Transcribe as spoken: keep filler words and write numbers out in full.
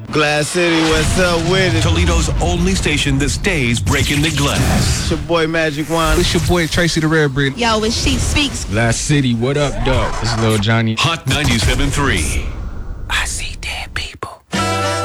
Glass City, what's up with it? Toledo's only station that stays breaking the glass. It's your boy Magic Wand. It's your boy Tracy the Red Breed. Yo, it's She Speaks. Glass City, what up, dog? This is Lil Johnny. Hot ninety-seven point three.